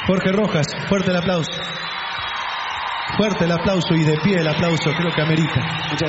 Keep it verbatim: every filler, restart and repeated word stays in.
Jorge Rojas, fuerte el aplauso. Fuerte el aplauso y de pie el aplauso, creo que amerita. Muchas gracias.